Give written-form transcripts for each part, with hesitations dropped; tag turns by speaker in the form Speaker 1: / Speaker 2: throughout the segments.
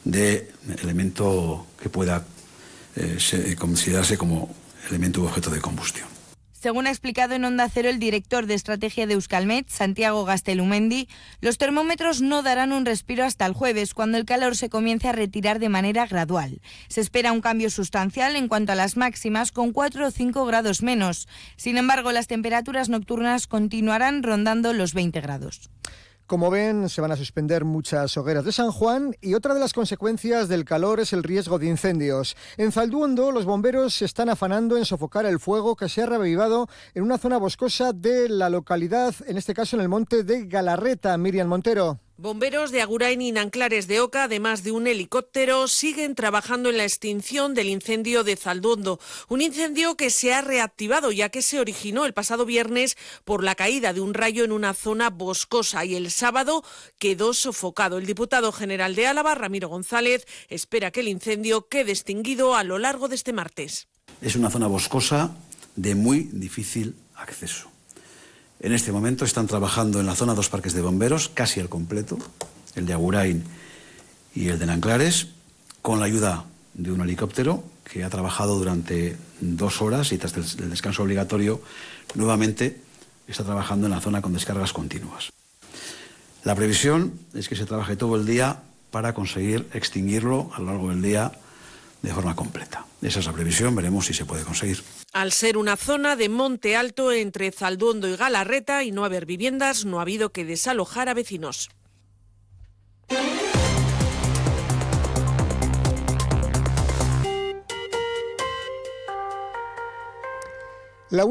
Speaker 1: de elemento que pueda considerarse como elemento u objeto de combustión.
Speaker 2: Según ha explicado en Onda Cero el director de estrategia de Euskalmet, Santiago Gaztelumendi, los termómetros no darán un respiro hasta el jueves, cuando el calor se comience a retirar de manera gradual. Se espera un cambio sustancial en cuanto a las máximas, con 4 o 5 grados menos. Sin embargo, las temperaturas nocturnas continuarán rondando los 20 grados.
Speaker 3: Como ven, se van a suspender muchas hogueras de San Juan y otra de las consecuencias del calor es el riesgo de incendios. En Zalduondo, los bomberos se están afanando en sofocar el fuego que se ha reavivado en una zona boscosa de la localidad, en este caso en el monte de Galarreta. Miriam Montero.
Speaker 4: Bomberos de Agurain y Nanclares de Oca, además de un helicóptero, siguen trabajando en la extinción del incendio de Zalduondo. Un incendio que se ha reactivado ya que se originó el pasado viernes por la caída de un rayo en una zona boscosa y el sábado quedó sofocado. El diputado general de Álava, Ramiro González, espera que el incendio quede extinguido a lo largo de este martes.
Speaker 1: Es una zona boscosa de muy difícil acceso. En este momento están trabajando en la zona 2 parques de bomberos, casi al completo, el de Agurain y el de Nanclares, con la ayuda de un helicóptero que ha trabajado durante 2 horas y tras el descanso obligatorio, nuevamente está trabajando en la zona con descargas continuas. La previsión es que se trabaje todo el día para conseguir extinguirlo a lo largo del día de forma completa. Esa es la previsión, veremos si se puede conseguir.
Speaker 4: Al ser una zona de monte alto entre Zalduondo y Galarreta y no haber viviendas, no ha habido que desalojar a vecinos.
Speaker 3: La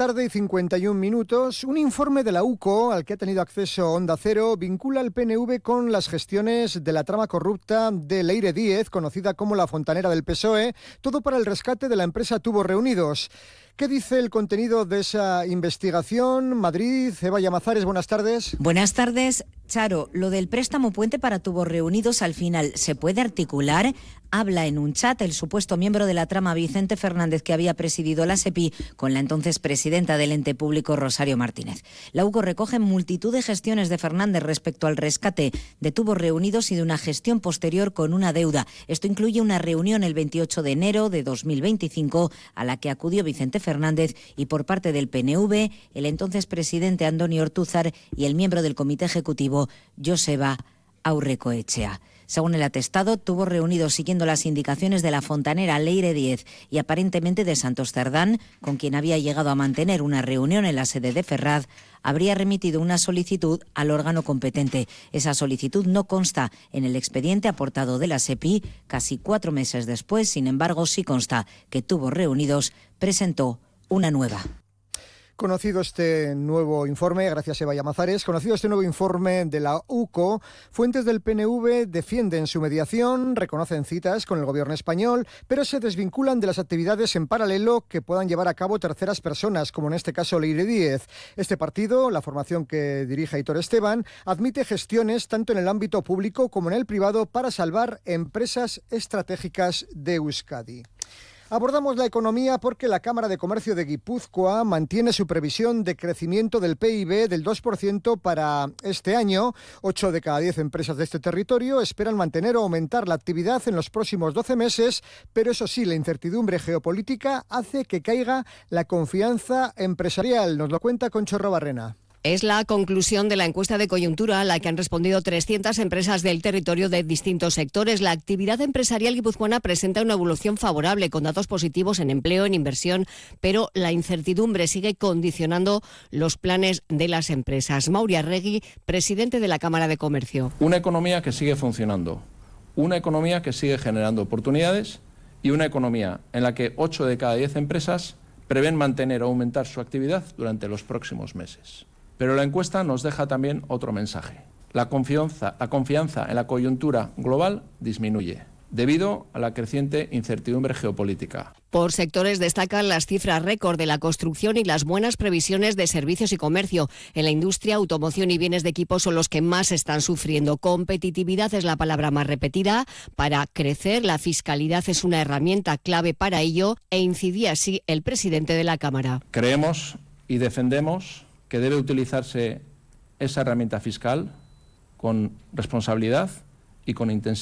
Speaker 3: 1:51 p.m, un informe de la UCO, al que ha tenido acceso Onda Cero, vincula al PNV con las gestiones de la trama corrupta de Leire Díez, conocida como la fontanera del PSOE, todo para el rescate de la empresa Tubos Reunidos. ¿Qué dice el contenido de esa investigación? Madrid, Eva Llamazares, buenas tardes.
Speaker 5: Buenas tardes, Charo. Lo del préstamo puente para Tubos Reunidos al final se puede articular. Habla en un chat el supuesto miembro de la trama Vicente Fernández, que había presidido la SEPI, con la entonces presidenta del ente público Rosario Martínez. La UCO recoge multitud de gestiones de Fernández respecto al rescate de Tubos Reunidos y de una gestión posterior con una deuda. Esto incluye una reunión el 28 de enero de 2025 a la que acudió Vicente Fernández y por parte del PNV, el entonces presidente Andoni Ortúzar y el miembro del comité ejecutivo Joseba Aurrekoetxea. Según el atestado, Tubos Reunidos, siguiendo las indicaciones de la fontanera Leire Díez y aparentemente de Santos Cerdán, con quien había llegado a mantener una reunión en la sede de Ferraz, habría remitido una solicitud al órgano competente. Esa solicitud no consta en el expediente aportado de la SEPI. Casi 4 meses después, sin embargo, sí consta que Tubos Reunidos presentó una nueva.
Speaker 3: Conocido este nuevo informe, gracias Eva Llamazares, conocido este nuevo informe de la UCO, fuentes del PNV defienden su mediación, reconocen citas con el gobierno español, pero se desvinculan de las actividades en paralelo que puedan llevar a cabo terceras personas, como en este caso Leire Díez. Este partido, la formación que dirige Aitor Esteban, admite gestiones tanto en el ámbito público como en el privado para salvar empresas estratégicas de Euskadi. Abordamos la economía porque la Cámara de Comercio de Guipúzcoa mantiene su previsión de crecimiento del PIB del 2% para este año. 8 de cada 10 empresas de este territorio esperan mantener o aumentar la actividad en los próximos 12 meses, pero eso sí, la incertidumbre geopolítica hace que caiga la confianza empresarial. Nos lo cuenta Concho Barrena.
Speaker 6: Es la conclusión de la encuesta de coyuntura a la que han respondido 300 empresas del territorio de distintos sectores. La actividad empresarial guipuzcoana presenta una evolución favorable, con datos positivos en empleo, en inversión, pero la incertidumbre sigue condicionando los planes de las empresas. Mauri Arregui, presidente de la Cámara de Comercio.
Speaker 7: Una economía que sigue funcionando, una economía que sigue generando oportunidades y una economía en la que 8 de cada 10 empresas prevén mantener o aumentar su actividad durante los próximos meses. Pero la encuesta nos deja también otro mensaje. La confianza en la coyuntura global disminuye debido a la creciente incertidumbre geopolítica.
Speaker 6: Por sectores destacan las cifras récord de la construcción y las buenas previsiones de servicios y comercio. En la industria, automoción y bienes de equipo son los que más están sufriendo. Competitividad es la palabra más repetida. Para crecer, la fiscalidad es una herramienta clave para ello, e incidía así el presidente de la Cámara.
Speaker 7: Creemos y defendemos que debe utilizarse esa herramienta fiscal con responsabilidad y con intensidad.